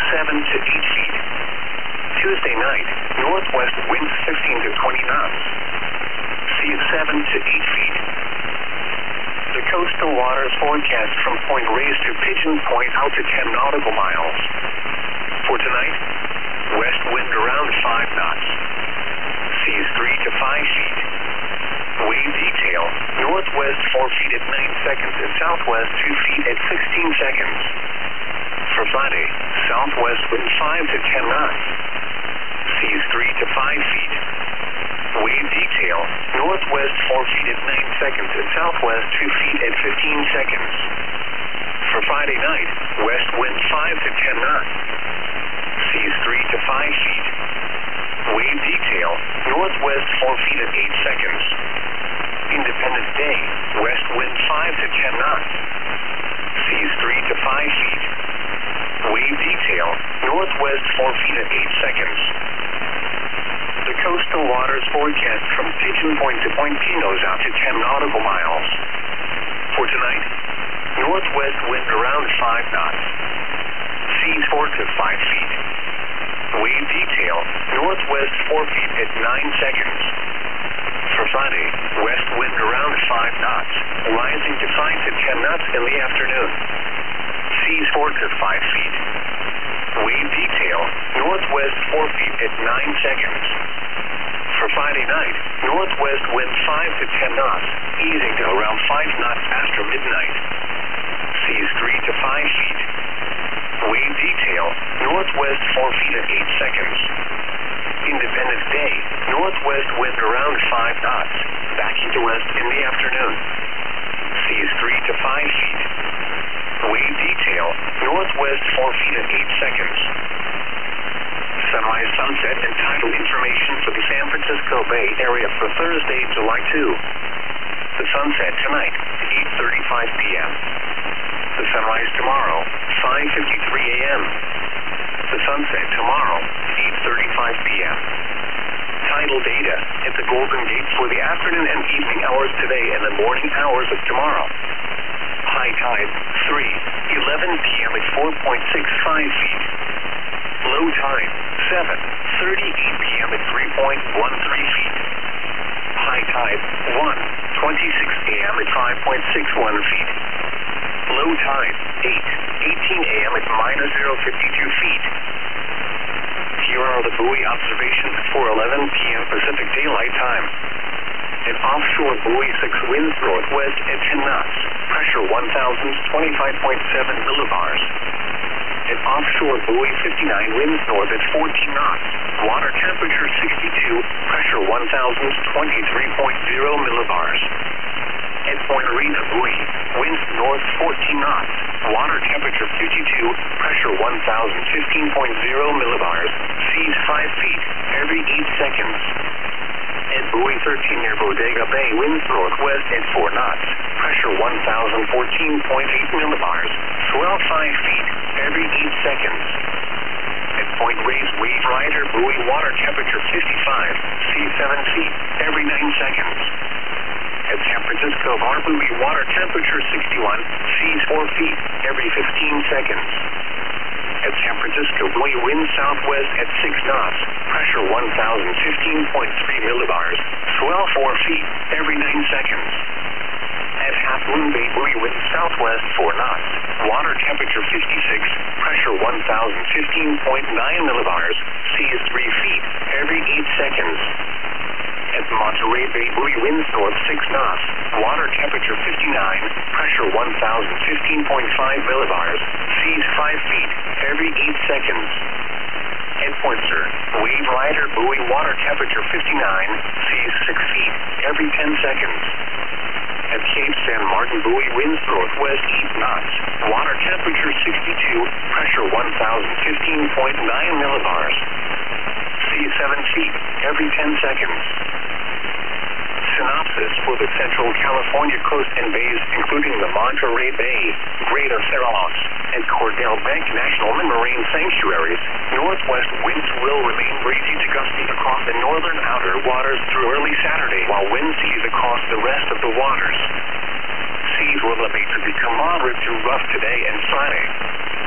7 to 8 feet. Tuesday night, northwest winds 15 to 20 knots. Seas 7 to 8 feet. The coastal waters forecast from Point Reyes to Pigeon Point out to 10 nautical miles. For tonight, west wind around 5 knots. Seas 3 to 5 feet. Wave detail, northwest 4 feet at 9 seconds and southwest 2 feet at 16 seconds. For Friday, southwest wind 5 to 10 knots. Seas 3 to 5 feet. Wave detail, northwest 4 feet at 9 seconds and southwest 2 feet at 15 seconds. For Friday night, west wind 5 to 10 knots. Seas 3 to 5 feet. Wave detail, northwest 4 feet at 8 seconds. Independence Day, west wind 5 to 10 knots. Seas 3 to 5 feet. Wave detail, northwest 4 feet at 8 seconds. The coastal waters forecast from Pigeon Point to Point Pinos out to 10 nautical miles. For tonight, northwest wind around 5 knots. Seas 4 to 5 feet. Wave detail, northwest 4 feet at 9 seconds. For Friday, west wind around 5 knots, rising to 5 to 10 knots in the afternoon. Seas 4 to 5 feet. Wave detail, northwest 4 feet at 9 seconds. For Friday night, northwest wind 5 to 10 knots, easing to around 5 knots after midnight. Seas 3 to 5 feet. Wave detail, northwest 4 feet at 8 seconds. Independence Day, northwest wind around 5 knots, backing to west in the afternoon. Seas 3 to 5 feet. Wave detail, northwest 4 feet at 8 seconds. Sunrise, sunset, and tidal information for the San Francisco Bay Area for Thursday, July 2. The sunset tonight, 8:35 p.m. The sunrise tomorrow, 5:53 a.m. The sunset tomorrow, 8:35 p.m. Tidal data at the Golden Gate for the afternoon and evening hours today and the morning hours of tomorrow. High tide, 3:11 p.m. at 4.65 feet. Low tide, 7:38 p.m. at 3.13 feet. High tide, 1:26 a.m. at 5.61 feet. Low tide, 8:18 a.m. at -0.52 feet. Here are the buoy observations for 11 p.m. Pacific Daylight Time. An offshore buoy 6 winds northwest at 10 knots, pressure 1,025.7 millibars. An offshore buoy 59 winds north at 14 knots, water temperature 62, pressure 1,023.0 millibars. At Point Reyes buoy, winds north 14 knots, water temperature 52, pressure 1,015.0 millibars, seas 5 feet every 8 seconds. At buoy 13 near Bodega Bay, winds northwest at 4 knots, pressure 1,014.8 millibars, swell 5 feet every 8 seconds. At Point Reyes Wave Rider buoy, water temperature 55, seas 7 feet every 9 seconds. At San Francisco Bar buoy, water temperature 61, seas 4 feet every 15 seconds. At San Francisco buoy, wind southwest at 6 knots, pressure 1,015.3 millibars, swell 4 feet every 9 seconds. At Half Moon Bay buoy, wind southwest 4 knots, water temperature 56, pressure 1,015.9 millibars, seas 3 feet every 8 seconds. At Monterey Bay buoy, winds north 6 knots, water temperature 59, pressure 1,015.5 millibars, seas 5 feet every 8 seconds. At Point Sur, Wave Rider buoy, water temperature 59, seas 6 feet every 10 seconds. At Cape San Martin buoy, winds northwest 8 knots, water temperature 62, pressure 1,015.9 millibars, seas 7 feet every 10 seconds. Synopsis for the Central California coast and bays, including the Monterey Bay, Greater Farallons, and Cordell Bank National Marine Sanctuaries. Northwest winds will remain breezy to gusty across the northern outer waters through early Saturday, while wind seas across the rest of the waters. Seas will elevate to become moderate to rough today and Friday.